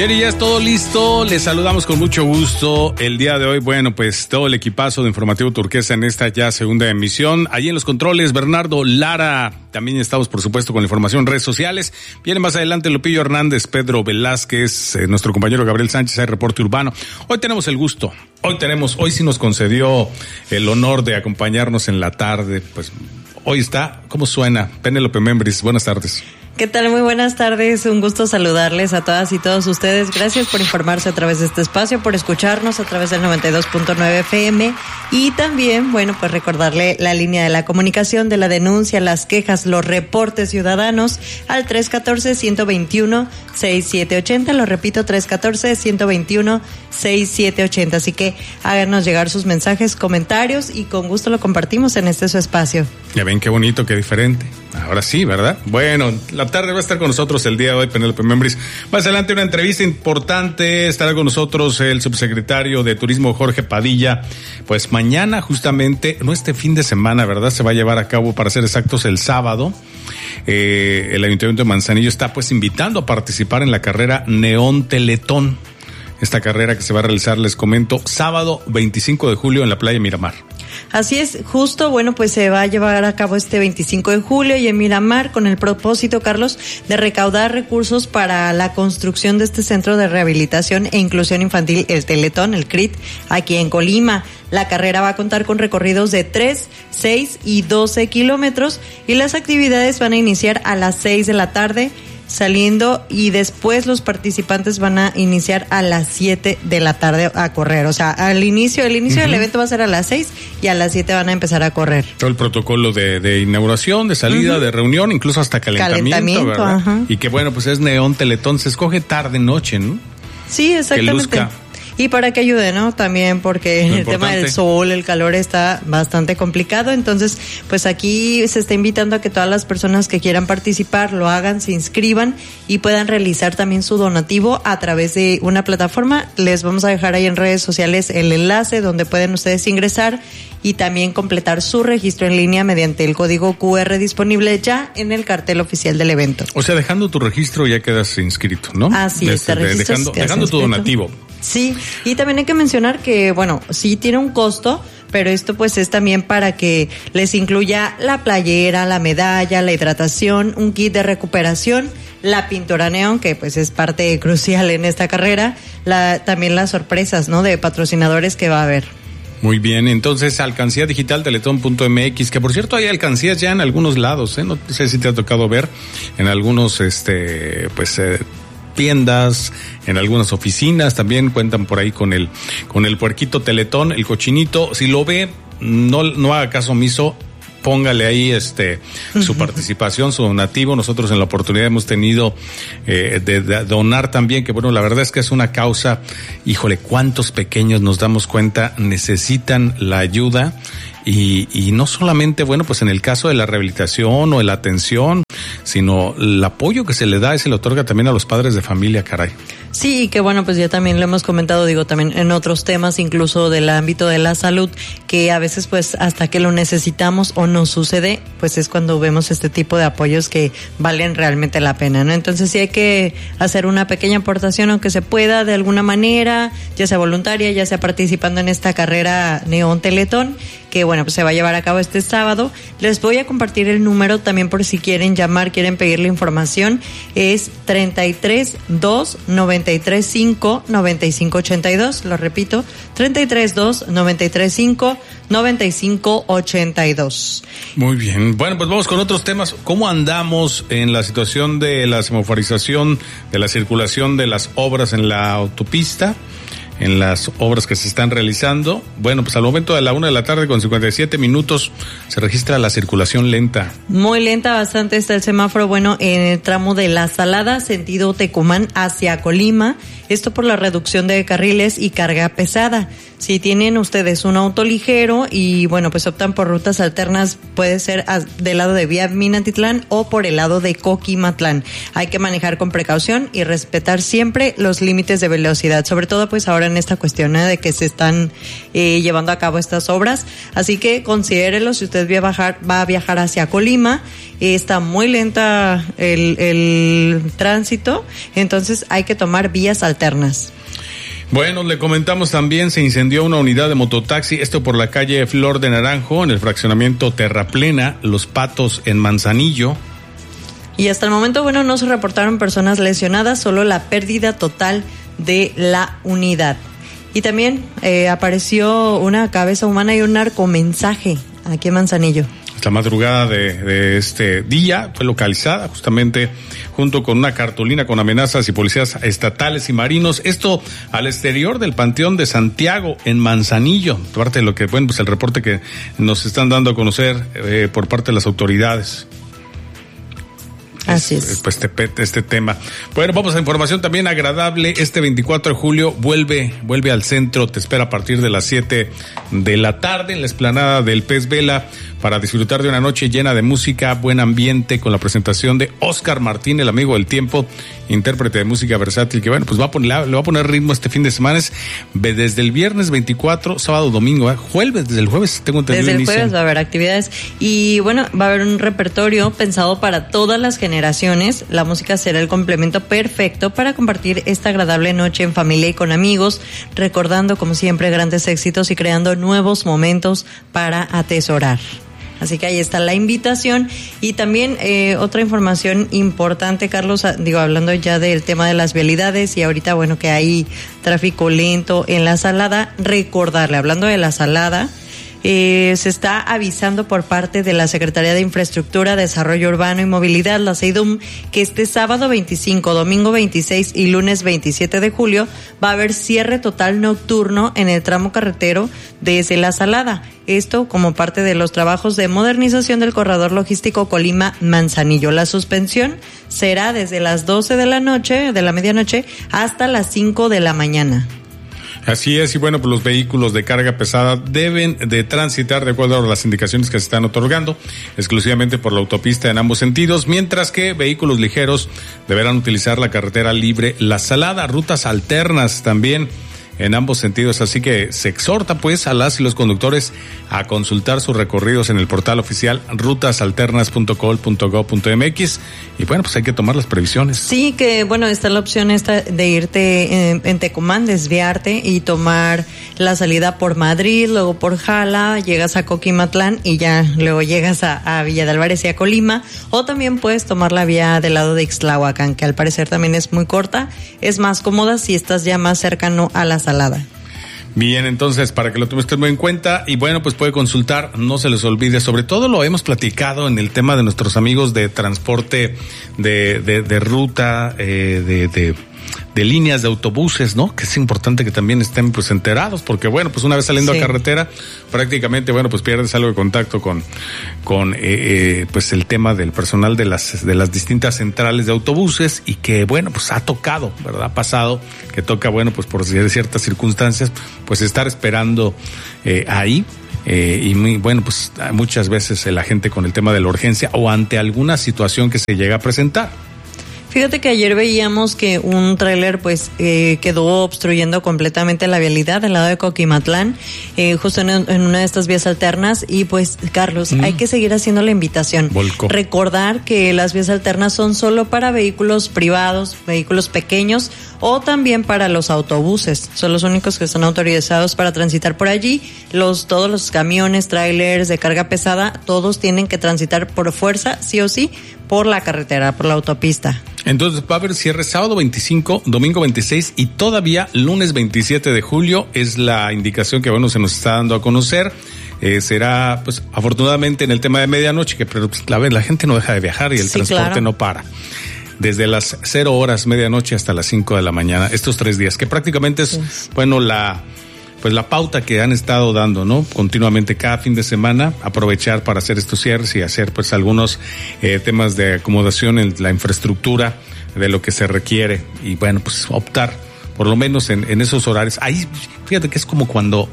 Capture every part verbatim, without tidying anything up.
Bien, y ya es todo listo, les saludamos con mucho gusto el día de hoy. Bueno, pues todo el equipazo de Informativo Turquesa en esta ya segunda emisión. Allí en los controles, Bernardo Lara. También estamos, por supuesto, con la información en redes sociales. Viene más adelante Lupillo Hernández, Pedro Velázquez, eh, nuestro compañero Gabriel Sánchez, hay reporte urbano. Hoy tenemos el gusto, hoy tenemos, hoy sí nos concedió el honor de acompañarnos en la tarde. Pues hoy está, ¿cómo suena? Penélope Membris, buenas tardes. ¿Qué tal? Muy buenas tardes, un gusto saludarles a todas y todos ustedes. Gracias por informarse a través de este espacio, por escucharnos a través del noventa y dos punto nueve F M y también, bueno, pues recordarle la línea de la comunicación, de la denuncia, las quejas, los reportes ciudadanos al tres uno cuatro, uno dos uno, seis siete ocho cero, lo repito, tres uno cuatro, uno dos uno, seis siete ocho cero, así que háganos llegar sus mensajes, comentarios y con gusto lo compartimos en este su espacio. Ya ven qué bonito, qué diferente. Ahora sí, ¿verdad? Bueno, la tarde va a estar con nosotros el día de hoy Penélope Membris. Más adelante una entrevista importante, estará con nosotros el subsecretario de Turismo Jorge Padilla. Pues mañana justamente, no este fin de semana, ¿verdad? Se va a llevar a cabo, para ser exactos, el sábado. Eh, el Ayuntamiento de Manzanillo está pues invitando a participar en la carrera Neón Teletón. Esta carrera que se va a realizar, les comento, sábado veinticinco de julio en la playa Miramar. Así es, justo, bueno, pues se va a llevar a cabo este veinticinco de julio y en Miramar con el propósito, Carlos, de recaudar recursos para la construcción de este centro de rehabilitación e inclusión infantil, el Teletón, el C R I T, aquí en Colima. La carrera va a contar con recorridos de tres, seis y doce kilómetros y las actividades van a iniciar a las seis de la tarde, saliendo y después los participantes van a iniciar a las siete de la tarde a correr. O sea, al inicio, el inicio uh-huh. del evento va a ser a las seis y a las siete van a empezar a correr. Todo el protocolo de, de inauguración, de salida, uh-huh. de reunión, incluso hasta calentamiento, calentamiento ¿verdad? Uh-huh. Y que bueno, pues es Neón Teletón, se escoge tarde, noche, ¿no? Sí, exactamente. Que luzca. Y para que ayude, ¿no? También porque el tema del sol, el calor está bastante complicado. Entonces, pues aquí se está invitando a que todas las personas que quieran participar lo hagan, se inscriban y puedan realizar también su donativo a través de una plataforma. Les vamos a dejar ahí en redes sociales el enlace donde pueden ustedes ingresar y también completar su registro en línea mediante el código Q R disponible ya en el cartel oficial del evento. O sea, dejando tu registro ya quedas inscrito, ¿no? Así es, de, de, dejando, dejando tu donativo. Sí, y también hay que mencionar que, bueno, sí tiene un costo, pero esto pues es también para que les incluya la playera, la medalla, la hidratación, un kit de recuperación, la pintura neón, que pues es parte crucial en esta carrera, la, también las sorpresas, ¿no?, de patrocinadores que va a haber. Muy bien, entonces alcancía digital teletón punto m x, que por cierto hay alcancías ya en algunos lados, ¿eh? No sé si te ha tocado ver en algunos, este, pues, eh, tiendas, en algunas oficinas también cuentan por ahí con el con el puerquito Teletón, el cochinito. Si lo ve, no no haga caso omiso, póngale ahí este su participación, su donativo. Nosotros en la oportunidad hemos tenido eh, de, de donar también, que bueno, la verdad es que es una causa, híjole, cuántos pequeños nos damos cuenta necesitan la ayuda. Y, y no solamente, bueno, pues en el caso de la rehabilitación o de la atención, sino el apoyo que se le da y se le otorga también a los padres de familia, caray. Sí, y que bueno, pues ya también lo hemos comentado, digo, también en otros temas, incluso del ámbito de la salud, que a veces pues hasta que lo necesitamos o nos sucede, pues es cuando vemos este tipo de apoyos que valen realmente la pena, ¿no? Entonces sí hay que hacer una pequeña aportación, aunque se pueda de alguna manera, ya sea voluntaria, ya sea participando en esta carrera Neón Teletón, que bueno, pues se va a llevar a cabo este sábado. Les voy a compartir el número también por si quieren llamar, quieren pedir la información. Es treinta y tres, dos, noventa y tres, cinco, noventa y cinco ochenta y dos. Lo repito, treinta y tres, dos, noventa y tres, cinco, noventa y cinco ochenta y dos. Muy bien. Bueno, pues vamos con otros temas. ¿Cómo andamos en la situación de la semaforización, de la circulación de las obras en la autopista? En las obras que se están realizando. Bueno, pues al momento de la una de la tarde con cincuenta y siete minutos se registra la circulación lenta. Muy lenta, bastante está el semáforo, bueno, en el tramo de La Salada, sentido Tecumán hacia Colima. Esto por la reducción de carriles y carga pesada. Si tienen ustedes un auto ligero y, bueno, pues optan por rutas alternas, puede ser del lado de Vía Minatitlán o por el lado de Coquimatlán. Hay que manejar con precaución y respetar siempre los límites de velocidad, sobre todo pues ahora en en esta cuestión ¿eh? de que se están eh, llevando a cabo estas obras. Así que considérelo si usted va a viajar, va a viajar hacia Colima. Eh, está muy lenta el, el tránsito, entonces hay que tomar vías alternas. Bueno, le comentamos también, se incendió una unidad de mototaxi, esto por la calle Flor de Naranjo, en el fraccionamiento Terraplena, Los Patos, en Manzanillo. Y hasta el momento, bueno, no se reportaron personas lesionadas, solo la pérdida total de la unidad. Y también eh, apareció una cabeza humana y un narcomensaje aquí en Manzanillo. La madrugada de, de este día fue localizada justamente junto con una cartulina con amenazas y policías estatales y marinos. Esto al exterior del Panteón de Santiago en Manzanillo. Parte de lo que, bueno, pues el reporte que nos están dando a conocer eh, por parte de las autoridades. Así es. Pues este, este tema. Bueno, vamos a información también agradable. Este veinticuatro de julio vuelve, vuelve al centro. Te espera a partir de las siete de la tarde en la explanada del Pez Vela para disfrutar de una noche llena de música, buen ambiente, con la presentación de Oscar Martín, el amigo del tiempo, intérprete de música versátil, que bueno, pues va a poner, le va a poner ritmo este fin de semana. Es desde el viernes veinticuatro, sábado, domingo, ¿eh? jueves, desde el jueves tengo entendido. Desde el inicio. jueves va a haber actividades y bueno, va a haber un repertorio pensado para todas las generaciones. La música será el complemento perfecto para compartir esta agradable noche en familia y con amigos, recordando como siempre grandes éxitos y creando nuevos momentos para atesorar. Así que ahí está la invitación. Y también eh, otra información importante, Carlos, digo, hablando ya del tema de las vialidades y ahorita, bueno, que hay tráfico lento en la Salada, recordarle, hablando de la Salada, Eh, se está avisando por parte de la Secretaría de Infraestructura, Desarrollo Urbano y Movilidad, la SEIDUM, que este sábado veinticinco, domingo veintiséis y lunes veintisiete de julio va a haber cierre total nocturno en el tramo carretero desde La Salada. Esto como parte de los trabajos de modernización del corredor logístico Colima-Manzanillo. La suspensión será desde las doce de la noche, de la medianoche, hasta las cinco de la mañana. Así es, y bueno, pues los vehículos de carga pesada deben de transitar de acuerdo a las indicaciones que se están otorgando, exclusivamente por la autopista en ambos sentidos, mientras que vehículos ligeros deberán utilizar la carretera libre La Salada, rutas alternas también en ambos sentidos, así que se exhorta pues a las y los conductores a consultar sus recorridos en el portal oficial rutas alternas punto col punto gob punto eme equis y bueno, pues hay que tomar las previsiones. Sí, que bueno, está la opción esta de irte en, en Tecomán, desviarte y tomar la salida por Madrid, luego por Jala, llegas a Coquimatlán y ya luego llegas a, a Villa de Álvarez y a Colima, o también puedes tomar la vía del lado de Ixtlahuacán, que al parecer también es muy corta, es más cómoda si estás ya más cercano a la Salada. Bien, entonces, para que lo tomes muy en cuenta, y bueno, pues puede consultar, no se les olvide, sobre todo lo hemos platicado en el tema de nuestros amigos de transporte, de, de, de ruta, eh, de, de, de líneas de autobuses, ¿no? Que es importante que también estén pues enterados, porque bueno, pues una vez saliendo sí. a carretera, prácticamente, bueno, pues pierdes algo de contacto con, con, eh, eh, pues el tema del personal de las, de las distintas centrales de autobuses, y que bueno, pues ha tocado, ¿verdad? Ha pasado, que toca, bueno, pues por ciertas circunstancias, pues estar esperando eh, ahí, eh, y muy, bueno, pues muchas veces la gente con el tema de la urgencia o ante alguna situación que se llega a presentar. Fíjate que ayer veíamos que un tráiler pues eh, quedó obstruyendo completamente la vialidad del lado de Coquimatlán, eh, justo en, en una de estas vías alternas, y pues Carlos, mm. hay que seguir haciendo la invitación. Volcó. Recordar que las vías alternas son solo para vehículos privados, vehículos pequeños, o también para los autobuses. Son los únicos que están autorizados para transitar por allí. Los, todos los camiones, trailers de carga pesada, todos tienen que transitar por fuerza, sí o sí, por la carretera, por la autopista. Entonces va a haber cierre sábado veinticinco, domingo veintiséis y todavía lunes veintisiete de julio, es la indicación que bueno se nos está dando a conocer. Eh, será, pues, afortunadamente en el tema de medianoche, que pero, pues, la, la gente no deja de viajar y el sí, transporte claro. no para. Desde las cero horas, medianoche, hasta las cinco de la mañana, estos tres días, que prácticamente es, sí. bueno, la... pues la pauta que han estado dando, ¿no? Continuamente cada fin de semana, aprovechar para hacer estos cierres y hacer pues algunos eh, temas de acomodación en la infraestructura de lo que se requiere y bueno, pues optar por lo menos en, en esos horarios. Ahí, fíjate que es como cuando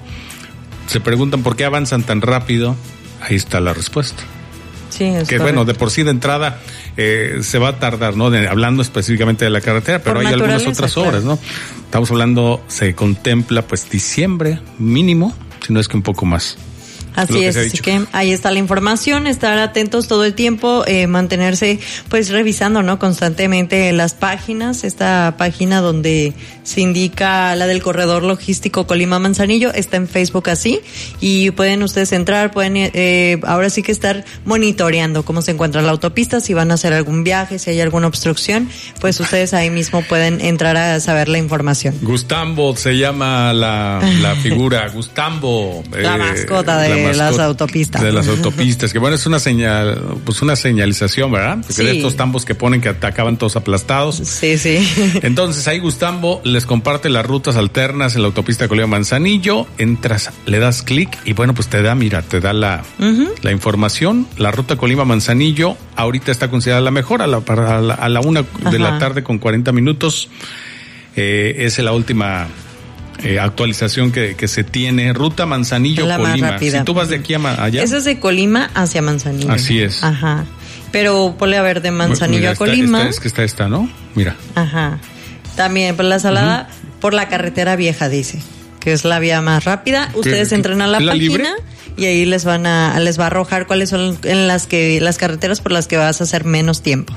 se preguntan por qué avanzan tan rápido, ahí está la respuesta. Sí, es que correcto. Bueno, de por sí de entrada eh, se va a tardar, ¿no? De, hablando específicamente de la carretera, pero Por hay algunas otras claro. obras, ¿no? Estamos hablando, se contempla pues diciembre mínimo, si no es que un poco más. Así es, así que ahí está la información, estar atentos todo el tiempo, eh, mantenerse pues revisando, ¿no? Constantemente las páginas, esta página donde se indica la del corredor logístico Colima-Manzanillo, está en Facebook así, y pueden ustedes entrar, pueden eh, ahora sí que estar monitoreando cómo se encuentra la autopista, si van a hacer algún viaje, si hay alguna obstrucción, pues ustedes ahí mismo pueden entrar a saber la información. Gustambo se llama la, la figura, Gustambo. La eh, mascota de la las autopistas. De las autopistas, que bueno, es una señal, pues una señalización, ¿verdad? Porque sí. De estos tambos que ponen que acaban todos aplastados. Sí, sí. Entonces ahí Gustambo les comparte las rutas alternas en la autopista Colima-Manzanillo, entras, le das clic y bueno, pues te da, mira, te da la, uh-huh. la información. La ruta Colima-Manzanillo ahorita está considerada la mejor a la, a la, a la una Ajá. de la tarde con cuarenta minutos. Eh, es la última Eh, actualización que, que se tiene. Ruta Manzanillo-Colima. Si tú vas de aquí a allá. Esa es de Colima hacia Manzanillo. Así es. Ajá. Pero ponle a ver de Manzanillo Mira, a Colima. Esta, esta es que está esta, ¿no? Mira. Ajá. También por la salada, uh-huh. por la carretera vieja, dice. Que es la vía más rápida. Ustedes entran a la, la página libre? Y ahí les van a, les va a arrojar cuáles son en las que, las carreteras por las que vas a hacer menos tiempo.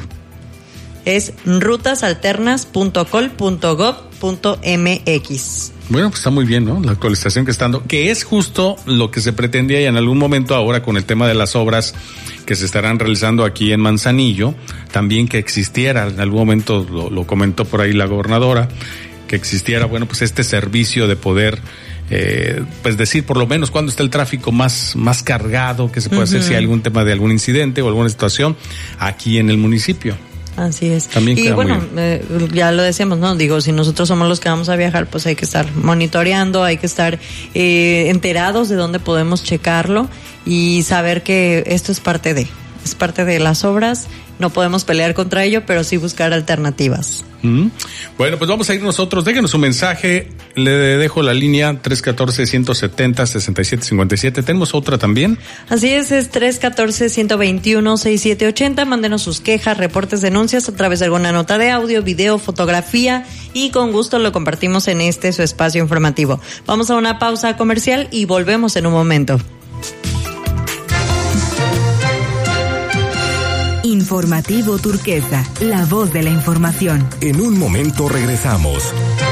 Es rutasalternas punto col punto gob punto mx. Bueno, pues está muy bien, ¿no? La actualización que está dando, que es justo lo que se pretendía y en algún momento ahora con el tema de las obras que se estarán realizando aquí en Manzanillo, también que existiera, en algún momento lo, lo comentó por ahí la gobernadora, que existiera, bueno, pues este servicio de poder, eh, pues decir por lo menos cuándo está el tráfico más, más cargado, que se puede uh-huh. hacer si hay algún tema de algún incidente o alguna situación aquí en el municipio. Así es. También y bueno, eh, ya lo decíamos, ¿no? Digo, si nosotros somos los que vamos a viajar, pues hay que estar monitoreando, hay que estar eh, enterados de dónde podemos checarlo y saber que esto es parte de, es parte de las obras. No podemos pelear contra ello, pero sí buscar alternativas. Mm. Bueno, pues vamos a ir nosotros. Déjenos un mensaje. Le dejo la línea tres uno cuatro, uno siete cero, seis siete cinco siete. ¿Tenemos otra también? Así es, es tres uno cuatro, uno dos uno, seis siete ocho cero. Mándenos sus quejas, reportes, denuncias a través de alguna nota de audio, video, fotografía y con gusto lo compartimos en este su espacio informativo. Vamos a una pausa comercial y volvemos en un momento. Informativo Turquesa, la voz de la información. En un momento regresamos.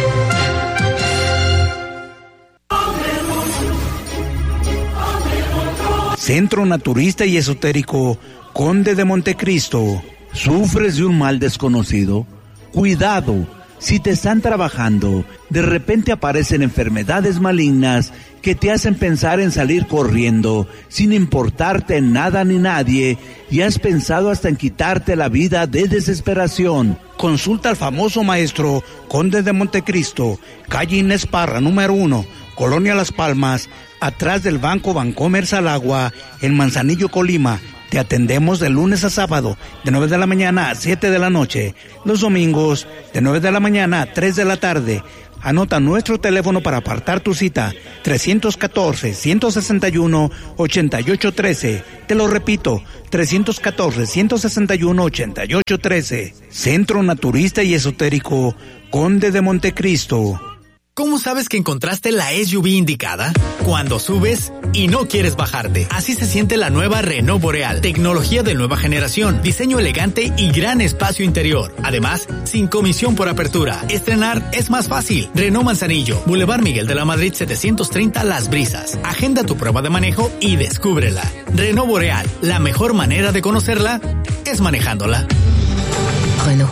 Centro Naturista y Esotérico Conde de Montecristo. ¿Sufres de un mal desconocido? Cuidado, si te están trabajando, de repente aparecen enfermedades malignas que te hacen pensar en salir corriendo, sin importarte nada ni nadie, y has pensado hasta en quitarte la vida de desesperación. Consulta al famoso maestro Conde de Montecristo, calle Inés Parra, número uno, Colonia Las Palmas, atrás del Banco Bancomer Salagua, en Manzanillo, Colima. Te atendemos de lunes a sábado, de nueve de la mañana a siete de la noche. Los domingos, de nueve de la mañana a tres de la tarde. Anota nuestro teléfono para apartar tu cita, tres uno cuatro, uno seis uno, ocho ocho uno tres. Te lo repito, tres uno cuatro, uno seis uno, ocho ocho uno tres. Centro Naturista y Esotérico Conde de Montecristo. ¿Cómo sabes que encontraste la S U V indicada? Cuando subes y no quieres bajarte. Así se siente la nueva Renault Boreal. Tecnología de nueva generación, diseño elegante y gran espacio interior. Además, sin comisión por apertura. Estrenar es más fácil. Renault Manzanillo, Boulevard Miguel de la Madrid setecientos treinta Las Brisas. Agenda tu prueba de manejo y descúbrela. Renault Boreal, la mejor manera de conocerla es manejándola. Renault.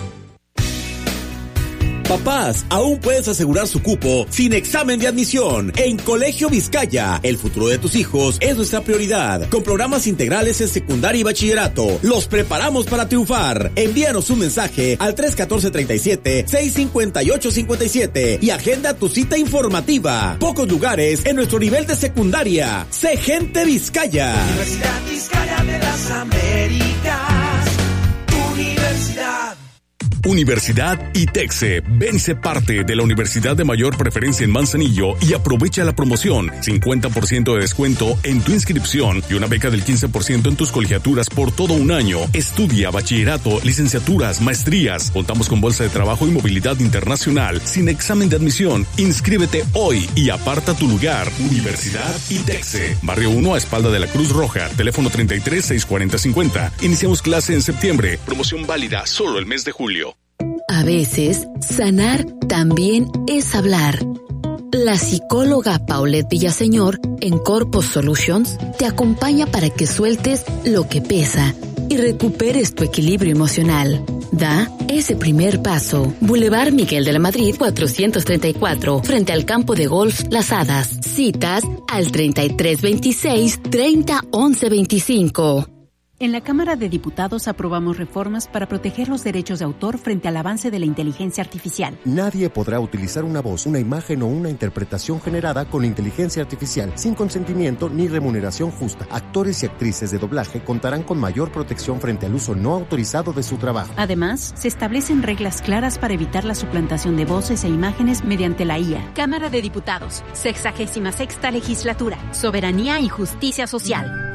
Papás, aún puedes asegurar su cupo sin examen de admisión en Colegio Vizcaya. El futuro de tus hijos es nuestra prioridad. Con programas integrales en secundaria y bachillerato, los preparamos para triunfar. Envíanos un mensaje al tres uno cuatro, tres siete, seis cinco ocho cinco siete y agenda tu cita informativa. Pocos lugares en nuestro nivel de secundaria. Sé gente Vizcaya. Universidad Vizcaya de las Américas. Universidad. Universidad ITEXE. Ven y sé parte de la universidad de mayor preferencia en Manzanillo y aprovecha la promoción. cincuenta por ciento de descuento en tu inscripción y una beca del quince por ciento en tus colegiaturas por todo un año. Estudia bachillerato, licenciaturas, maestrías. Contamos con bolsa de trabajo y movilidad internacional. Sin examen de admisión. Inscríbete hoy y aparta tu lugar. Universidad ITEXE. Barrio uno a espalda de la Cruz Roja. Teléfono treinta y tres, seiscientos cuarenta, cincuenta. Iniciamos clase en septiembre. Promoción válida solo el mes de julio. A veces, sanar también es hablar. La psicóloga Paulette Villaseñor en Corpus Solutions te acompaña para que sueltes lo que pesa y recuperes tu equilibrio emocional. Da ese primer paso. Boulevard Miguel de la Madrid cuatrocientos treinta y cuatro, frente al campo de golf Las Hadas. Citas al treinta y tres veintiséis, treinta once veinticinco. En la Cámara de Diputados aprobamos reformas para proteger los derechos de autor frente al avance de la inteligencia artificial. Nadie podrá utilizar una voz, una imagen o una interpretación generada con inteligencia artificial sin consentimiento ni remuneración justa. Actores y actrices de doblaje contarán con mayor protección frente al uso no autorizado de su trabajo. Además, se establecen reglas claras para evitar la suplantación de voces e imágenes mediante la I A. Cámara de Diputados, sexagésima sexta legislatura, soberanía y justicia social.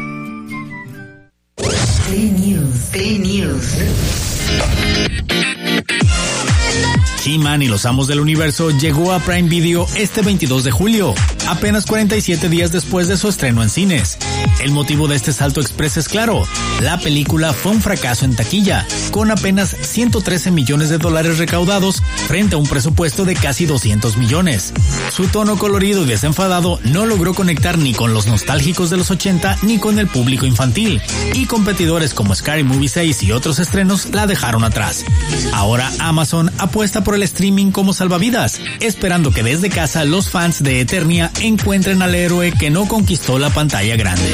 T-News. T-News. He-Man y los Amos del Universo llegó a Prime Video este veintidós de julio, apenas cuarenta y siete días después de su estreno en cines. El motivo de este salto express es claro: la película fue un fracaso en taquilla, con apenas ciento trece millones de dólares recaudados frente a un presupuesto de casi doscientos millones. Su tono colorido y desenfadado no logró conectar ni con los nostálgicos de los ochenta ni con el público infantil, y competidores como Scary Movie seis y otros estrenos la dejaron atrás. Ahora Amazon apuesta por el streaming como salvavidas, esperando que desde casa los fans de Eternia encuentren al héroe que no conquistó la pantalla grande.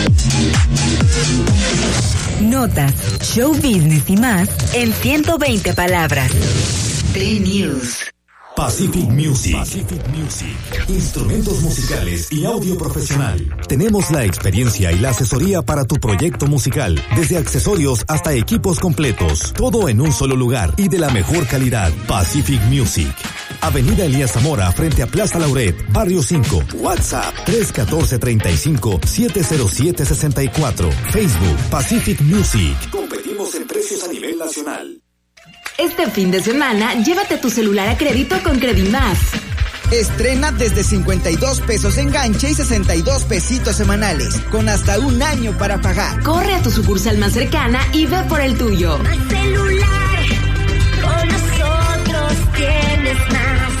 Notas, show business y más en ciento veinte palabras. T-News. Pacific Music. Pacific Music. Instrumentos musicales y audio profesional. Tenemos la experiencia y la asesoría para tu proyecto musical, desde accesorios hasta equipos completos, todo en un solo lugar y de la mejor calidad. Pacific Music. Avenida Elías Zamora, frente a Plaza Lauret, Barrio cinco. WhatsApp tres uno cuatro, treinta y cinco, siete cero siete, sesenta y cuatro. Facebook Pacific Music. Competimos en precios a nivel nacional. Este fin de semana, llévate tu celular a crédito con Credimás. Estrena desde cincuenta y dos pesos enganche y sesenta y dos pesitos semanales, con hasta un año para pagar. Corre a tu sucursal más cercana y ve por el tuyo. Más celular, con nosotros tienes más.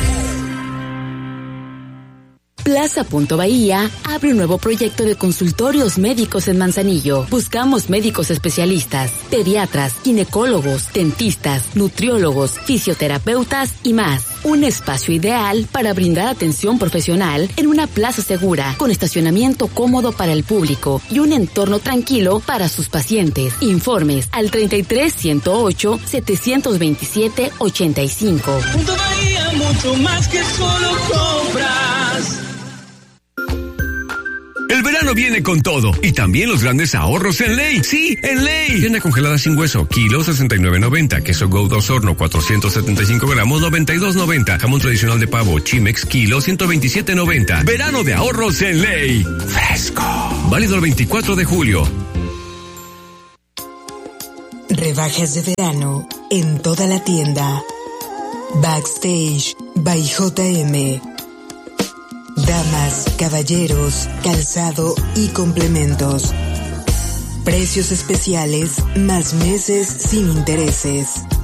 Plaza Punto Bahía abre un nuevo proyecto de consultorios médicos en Manzanillo. Buscamos médicos especialistas, pediatras, ginecólogos, dentistas, nutriólogos, fisioterapeutas y más. Un espacio ideal para brindar atención profesional en una plaza segura, con estacionamiento cómodo para el público y un entorno tranquilo para sus pacientes. Informes al treinta y tres, ciento ocho, setecientos veintisiete, ochenta y cinco. Punto Bahía, mucho más que solo compras. El verano viene con todo y también los grandes ahorros en Ley. Sí, en Ley. Viene congelada sin hueso, kilo sesenta y nueve noventa. Queso Gouda Horno, cuatrocientos setenta y cinco gramos, noventa y dos noventa. Jamón tradicional de pavo, Chimex, kilo ciento veintisiete noventa. Verano de ahorros en Ley. Fresco. Válido el veinticuatro de julio. Rebajas de verano en toda la tienda. Backstage by J M. Damas, caballeros, calzado y complementos. Precios especiales más meses sin intereses.